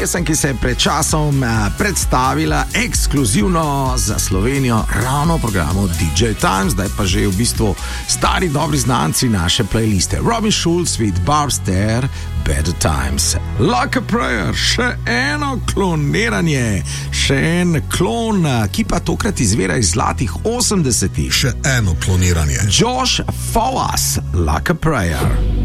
pesem, ki se je pred časom predstavila ekskluzivno za Slovenijo ravno v programu DJ Time, zdaj pa že v bistvu stari dobri znanci naše playliste. Robin Schulz with Barb Stare, Better Times. Like a Prayer, še eno kloniranje, še en klon, ki pa tokrat izvira iz zlatih 80-ih. Še eno kloniranje. Josh Fawaz, Like a Prayer.